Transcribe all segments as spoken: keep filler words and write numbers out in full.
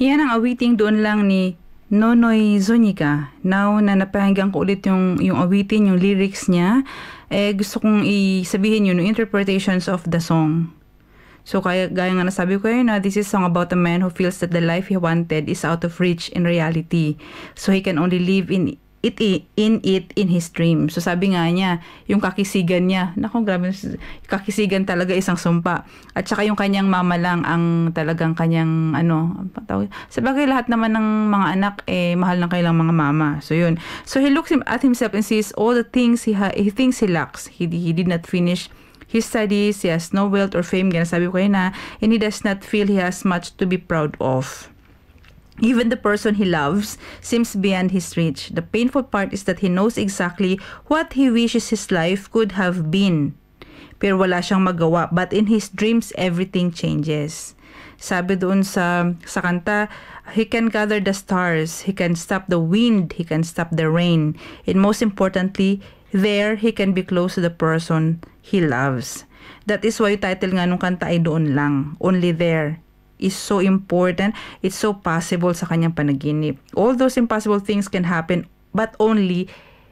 Yan ang awiting doon lang ni Nonoy Zuniga. Now na napahinggan ko ulit yung, yung awitin, yung lyrics niya, eh gusto kong isabihin yun, yung interpretations of the song. So kaya gaya nga nasabi ko yun, na this is a song about a man who feels that the life he wanted is out of reach in reality. So he can only live in it in it in his dream. So sabi nga niya, yung kakisigan niya, naku grabe, kakisigan talaga isang sumpa. At saka yung kanyang mama lang ang talagang kanyang ano, sabagay lahat naman ng mga anak eh mahal ng kailang mga mama. So yun. So he looks at himself and sees all the things he ha- he thinks he lacks. He he did not finish his studies, he has no wealth or fame, ganun sabi ko yun na, and he does not feel he has much to be proud of. Even the person he loves seems beyond his reach. The painful part is that he knows exactly what he wishes his life could have been. Pero wala siyang magawa. But in his dreams, everything changes. Sabi doon sa, sa kanta, he can gather the stars, he can stop the wind, he can stop the rain. And most importantly, there he can be close to the person he loves. That is why title nga nung kanta ay doon lang. Only there. Is so important. It's so possible sa kanyang panaginip. All those impossible things can happen, but only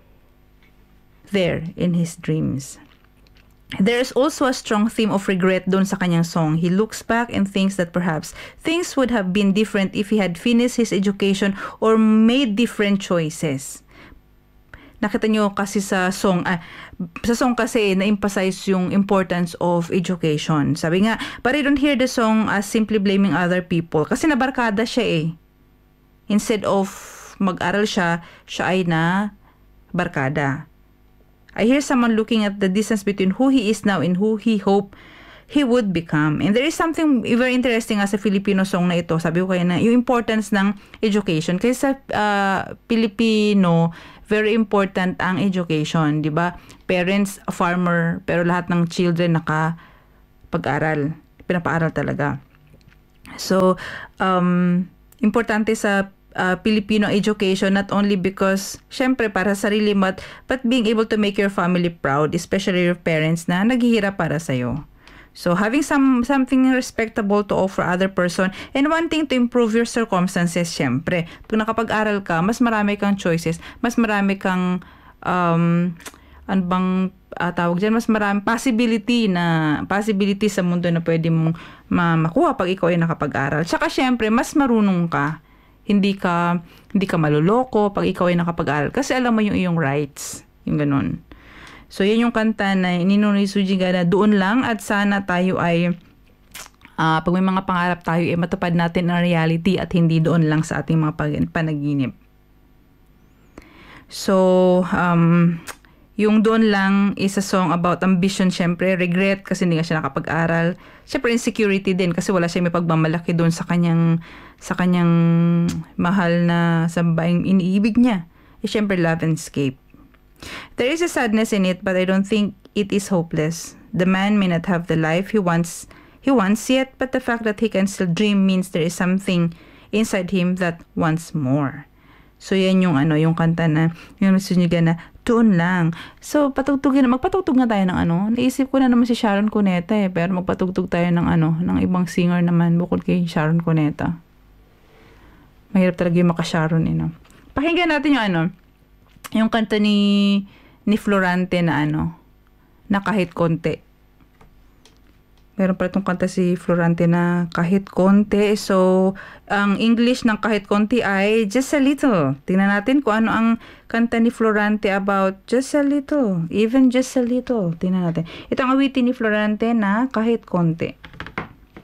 there in his dreams. There is also a strong theme of regret doon sa kanyang song. He looks back and thinks that perhaps things would have been different if he had finished his education or made different choices. Nakita nyo kasi sa song, ah, sa song kasi na-emphasize yung importance of education. Sabi nga, but I don't hear the song as simply blaming other people. Kasi nabarkada siya eh. Instead of mag-aral siya, siya ay na barkada. I hear someone looking at the distance between who he is now and who he hoped he would become. And there is something very interesting as a Filipino song na ito. Sabi ko kayo na yung importance ng education. Kasi sa uh, Filipino, very important ang education, di ba? Parents, a farmer, pero lahat ng children nakapag-aral. Pinapaaral talaga. So, um, importante sa uh, Filipino education, not only because, syempre, para sa sarili mo, but being able to make your family proud, especially your parents na naghihirap para sa'yo. So, having some something respectable to offer other person and wanting to improve your circumstances, syempre. Pag nakapag-aral ka, mas marami kang choices, mas marami kang, um, ano bang uh, tawag dyan, mas marami possibility na, possibility sa mundo na pwede mong ma- makuha pag ikaw ay nakapag-aral. Tsaka, syempre, mas marunong ka. Hindi ka, hindi ka maluloko pag ikaw ay nakapag-aral. Kasi alam mo yung iyong rights. Yung ganun. So, yan yung kanta na Nonoy Zuniga na doon lang at sana tayo ay uh, pag may mga pangarap tayo ay matupad natin ang reality at hindi doon lang sa ating mga panaginip. So, um, yung doon lang is a song about ambition, syempre, regret kasi hindi nga siya nakapag-aral. Syempre, insecurity din kasi wala siya may pagmamalaki doon sa kanyang, sa kanyang mahal na sambaing iniibig niya. E, syempre, love and escape. There is a sadness in it, but I don't think it is hopeless. The man may not have the life he wants he wants yet, but the fact that he can still dream means there is something inside him that wants more. So, yan yung ano, yung kanta na, yung Zuniga na, doon lang. So, patugtugin na, magpatugtog na tayo ng ano. Naisip ko na naman si Sharon Cuneta eh, pero magpatugtog tayo ng ano, ng ibang singer naman, bukod kay Sharon Cuneta. Mahirap talaga yung maka-Sharon eh, no? Pakinggan natin yung ano, yung kanta ni ni Florante na ano, na kahit konti. Meron pala itong kanta si Florante na kahit konti. So, ang English ng kahit konti ay just a little. Tingnan natin kung ano ang kanta ni Florante about just a little. Even just a little. Tingnan natin. Ito ang awitin ni Florante na kahit konti.